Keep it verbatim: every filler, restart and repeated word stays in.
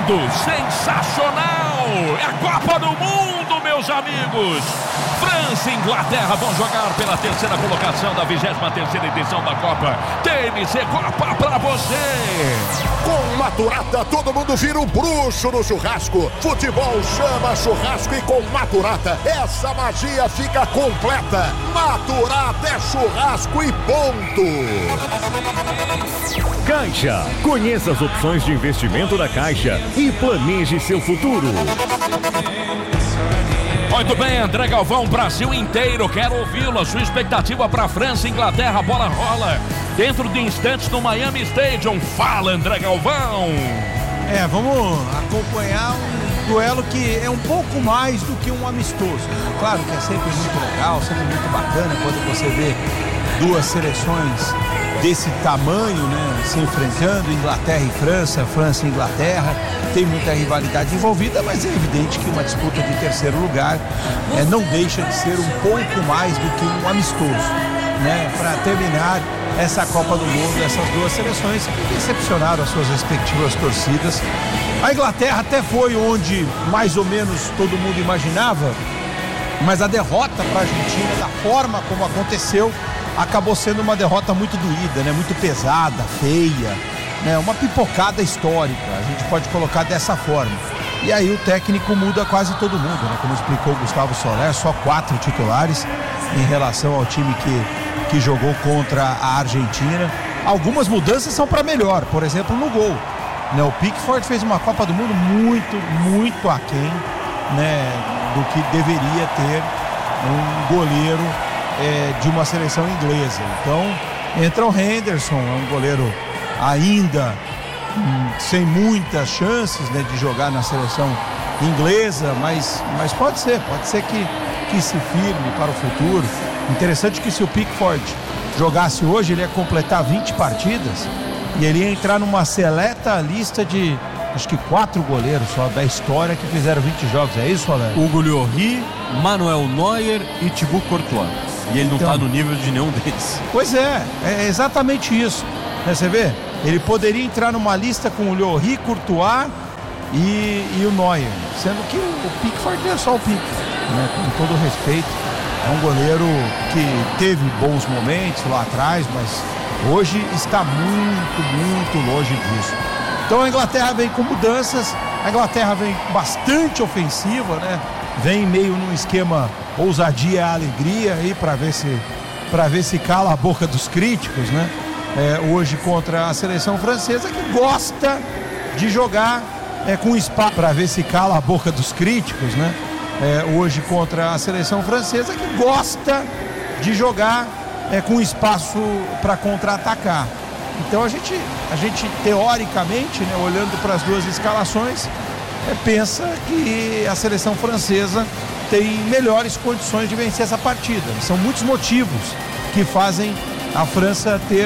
lindo, sensacional. É a Copa do Mundo, meus amigos. França e Inglaterra vão jogar pela terceira colocação da vigésima terceira edição da Copa. T N C Copa pra você. Com Maturata, todo mundo vira um bruxo no churrasco. Futebol chama churrasco e com Maturata, essa magia fica completa. Maturata é churrasco e ponto. Caixa. Conheça as opções de investimento da Caixa e planeje seu futuro. Muito bem, André Galvão, Brasil inteiro, quero ouvi-lo. A sua expectativa para França e Inglaterra, a bola rola dentro de instantes no Miami Stadium. Fala, André Galvão. É, vamos acompanhar um duelo que é um pouco mais do que um amistoso. Claro que é sempre muito legal, sempre muito bacana quando você vê duas seleções desse tamanho, né, se enfrentando, Inglaterra e França, França e Inglaterra, tem muita rivalidade envolvida, mas é evidente que uma disputa de terceiro lugar é, não deixa de ser um pouco mais do que um amistoso, né, para terminar essa Copa do Mundo, essas duas seleções que decepcionaram as suas respectivas torcidas. A Inglaterra até foi onde mais ou menos todo mundo imaginava, mas a derrota para a Argentina, da forma como aconteceu, acabou sendo uma derrota muito doída, né? Muito pesada, feia, né? Uma pipocada histórica, a gente pode colocar dessa forma. E aí o técnico muda quase todo mundo, né? Como explicou o Gustavo Soler, só quatro titulares em relação ao time que, que jogou contra a Argentina. Algumas mudanças são para melhor, por exemplo, no gol, né? O Pickford fez uma Copa do Mundo muito, muito aquém, né, do que deveria ter um goleiro É, de uma seleção inglesa. Então entra o Henderson, é um goleiro ainda hum, sem muitas chances, né, de jogar na seleção inglesa, mas, mas pode ser, pode ser que, que se firme para o futuro. Interessante que se o Pickford jogasse hoje, ele ia completar vinte partidas e ele ia entrar numa seleta lista de acho que quatro goleiros só da história que fizeram vinte jogos, é isso, Alex? Hugo Lloris, Manuel Neuer e Thibaut Courtois. E ele não está então, no nível de nenhum deles. Pois é, é exatamente isso. Né, você vê? Ele poderia entrar numa lista com o Lloris, Courtois e, e o Neuer. Sendo que o Pickford é só o Pickford, né? Com todo respeito. É um goleiro que teve bons momentos lá atrás, mas hoje está muito, muito longe disso. Então a Inglaterra vem com mudanças, a Inglaterra vem bastante ofensiva, né? Vem meio num esquema ousadia e alegria aí para ver se para ver se cala a boca dos críticos, né? É, hoje contra a seleção francesa que gosta de jogar é, com espaço para ver se cala a boca dos críticos, né? É, hoje contra a seleção francesa que gosta de jogar é, com espaço para contra-atacar. Então a gente a gente teoricamente, né, olhando para as duas escalações, é, pensa que a seleção francesa tem melhores condições de vencer essa partida. São muitos motivos que fazem a França ter